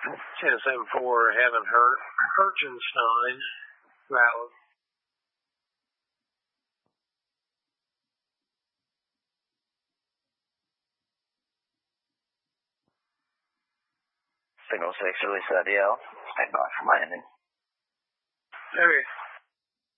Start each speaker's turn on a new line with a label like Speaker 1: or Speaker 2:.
Speaker 1: 10-7-4, haven't hurt. Herchenstein, valid.
Speaker 2: Signal 6, release that DL. Stand by for landing.
Speaker 1: Okay.